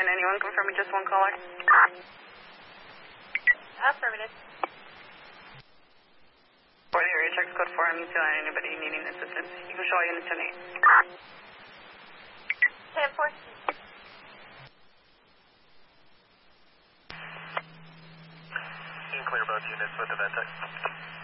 Can anyone confirm me just one caller? Affirmative. For the area checks code 4 and anybody needing assistance. You can show all units tonight. 10-4. You can clear both units with the Ventec.